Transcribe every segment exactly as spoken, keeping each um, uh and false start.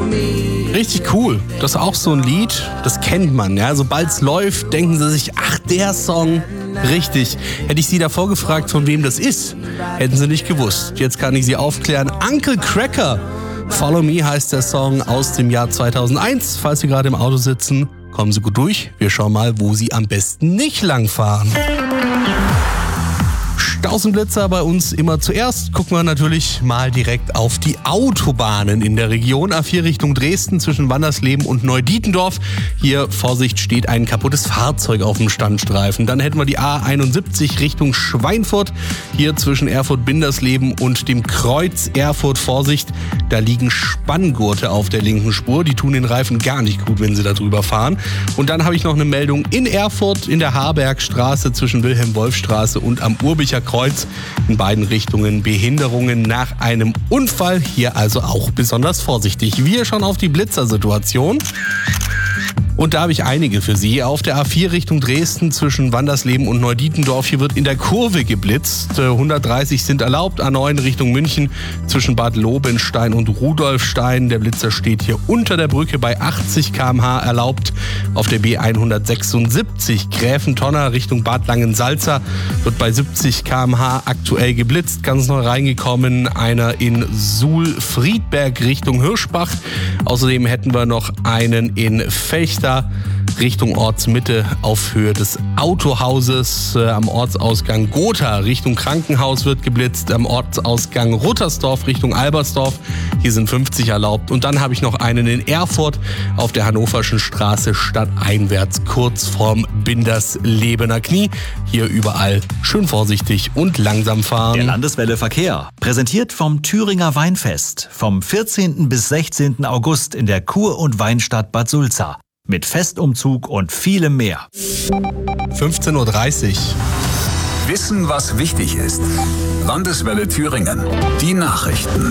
Richtig cool. Das ist auch so ein Lied, das kennt man. Ja? Sobald es läuft, denken sie sich, ach, der Song. Richtig. Hätte ich Sie davor gefragt, von wem das ist, hätten Sie nicht gewusst. Jetzt kann ich Sie aufklären. Uncle Cracker. Follow Me heißt der Song aus dem Jahr zweitausendeins. Falls Sie gerade im Auto sitzen, kommen Sie gut durch. Wir schauen mal, wo Sie am besten nicht lang fahren. Staus und Blitzer bei uns immer zuerst. Gucken wir natürlich mal direkt auf die Autobahnen in der Region. A vier Richtung Dresden zwischen Wandersleben und Neudietendorf. Hier, Vorsicht, steht ein kaputtes Fahrzeug auf dem Standstreifen. Dann hätten wir die A einundsiebzig Richtung Schweinfurt. Hier zwischen Erfurt-Bindersleben und dem Kreuz Erfurt. Vorsicht, da liegen Spanngurte auf der linken Spur. Die tun den Reifen gar nicht gut, wenn sie da drüber fahren. Und dann habe ich noch eine Meldung in Erfurt in der Harbergstraße zwischen Wilhelm-Wolf-Straße und am Urbicher Kreuz. In beiden Richtungen Behinderungen nach einem Unfall. Hier also auch besonders vorsichtig. Wir schauen auf die Blitzersituation. Und da habe ich einige für Sie. Auf der A vier Richtung Dresden zwischen Wandersleben und Neudietendorf. Hier wird in der Kurve geblitzt. hundertdreißig sind erlaubt. A neun Richtung München zwischen Bad Lobenstein und Rudolfstein. Der Blitzer steht hier unter der Brücke bei achtzig Kilometer pro Stunde erlaubt. Auf der B hundertsechsundsiebzig Gräfentonner Richtung Bad Langensalza wird bei siebzig Kilometer pro Stunde aktuell geblitzt. Ganz neu reingekommen einer in Suhl-Friedberg Richtung Hirschbach. Außerdem hätten wir noch einen in Fechter Richtung Ortsmitte auf Höhe des Autohauses. Äh, am Ortsausgang Gotha Richtung Krankenhaus wird geblitzt. Am Ortsausgang Ruttersdorf Richtung Albersdorf. Hier sind fünfzig erlaubt. Und dann habe ich noch einen in Erfurt auf der Hannoverschen Straße stadteinwärts kurz vorm Binderslebener Knie. Hier überall schön vorsichtig und langsam fahren. Der Landeswelle Verkehr, präsentiert vom Thüringer Weinfest vom vierzehnten bis sechzehnten August in der Kur- und Weinstadt Bad Sulza. Mit Festumzug und vielem mehr. fünfzehn Uhr dreißig. Wissen, was wichtig ist. Landeswelle Thüringen. Die Nachrichten.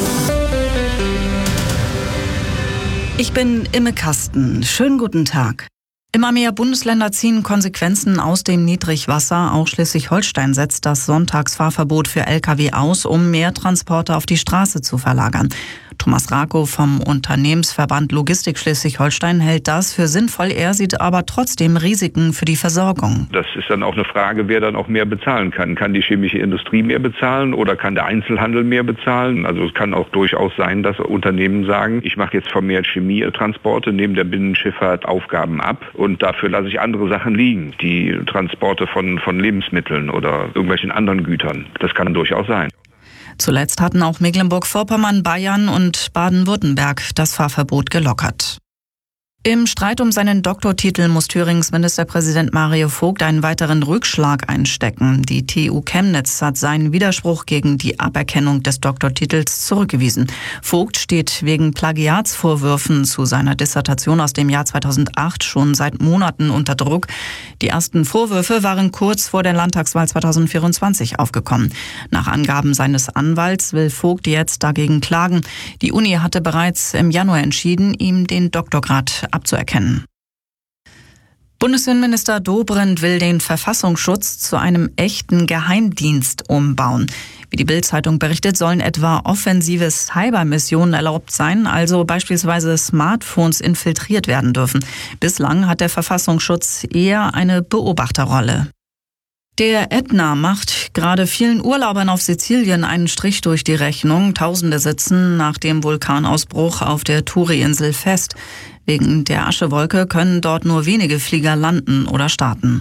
Ich bin Imme Kasten. Schönen guten Tag. Immer mehr Bundesländer ziehen Konsequenzen aus dem Niedrigwasser. Auch Schleswig-Holstein setzt das Sonntagsfahrverbot für L K W aus, um mehr Transporte auf die Straße zu verlagern. Thomas Rakow vom Unternehmensverband Logistik Schleswig-Holstein hält das für sinnvoll. Er sieht aber trotzdem Risiken für die Versorgung. Das ist dann auch eine Frage, wer dann auch mehr bezahlen kann. Kann die chemische Industrie mehr bezahlen oder kann der Einzelhandel mehr bezahlen? Also es kann auch durchaus sein, dass Unternehmen sagen, ich mache jetzt vermehrt Chemietransporte, nehme der Binnenschifffahrt Aufgaben ab und dafür lasse ich andere Sachen liegen. Die Transporte von, von Lebensmitteln oder irgendwelchen anderen Gütern. Das kann durchaus sein. Zuletzt hatten auch Mecklenburg-Vorpommern, Bayern und Baden-Württemberg das Fahrverbot gelockert. Im Streit um seinen Doktortitel muss Thürings Ministerpräsident Mario Vogt einen weiteren Rückschlag einstecken. Die T U Chemnitz hat seinen Widerspruch gegen die Aberkennung des Doktortitels zurückgewiesen. Vogt steht wegen Plagiatsvorwürfen zu seiner Dissertation aus dem Jahr zweitausendacht schon seit Monaten unter Druck. Die ersten Vorwürfe waren kurz vor der Landtagswahl zweitausendvierundzwanzig aufgekommen. Nach Angaben seines Anwalts will Vogt jetzt dagegen klagen. Die Uni hatte bereits im Januar entschieden, ihm den Doktorgrad abzuerkennen. Bundesinnenminister Dobrindt will den Verfassungsschutz zu einem echten Geheimdienst umbauen. Wie die Bild-Zeitung berichtet, sollen etwa offensive Cybermissionen erlaubt sein, also beispielsweise Smartphones infiltriert werden dürfen. Bislang hat der Verfassungsschutz eher eine Beobachterrolle. Der Ätna macht gerade vielen Urlaubern auf Sizilien einen Strich durch die Rechnung. Tausende sitzen nach dem Vulkanausbruch auf der Turi-Insel fest. Wegen der Aschewolke können dort nur wenige Flieger landen oder starten.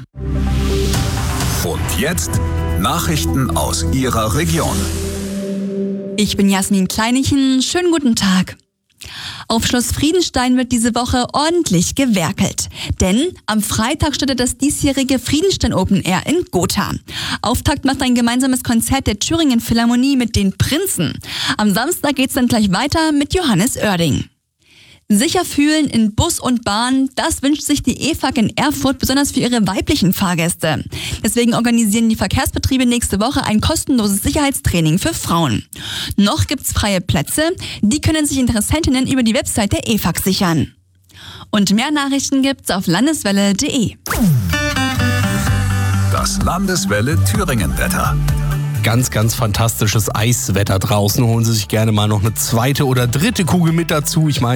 Und jetzt Nachrichten aus Ihrer Region. Ich bin Jasmin Kleinichen. Schönen guten Tag. Auf Schloss Friedenstein wird diese Woche ordentlich gewerkelt. Denn am Freitag startet das diesjährige Friedenstein Open Air in Gotha. Auftakt macht ein gemeinsames Konzert der Thüringen Philharmonie mit den Prinzen. Am Samstag geht's dann gleich weiter mit Johannes Oerding. Sicher fühlen in Bus und Bahn, das wünscht sich die E F A G in Erfurt besonders für ihre weiblichen Fahrgäste. Deswegen organisieren die Verkehrsbetriebe nächste Woche ein kostenloses Sicherheitstraining für Frauen. Noch gibt's freie Plätze, die können sich Interessentinnen über die Website der E F A G sichern. Und mehr Nachrichten gibt's auf landeswelle punkt de. Das Landeswelle Thüringen Wetter. Ganz, ganz fantastisches Eiswetter draußen. Holen Sie sich gerne mal noch eine zweite oder dritte Kugel mit dazu. Ich meine,